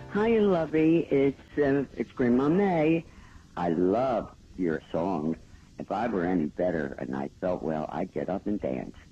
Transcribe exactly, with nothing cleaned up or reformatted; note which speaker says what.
Speaker 1: Hi, Lovey. It's uh, it's Grandma May. I love your song. If I were any better and I felt well, I'd get up and dance.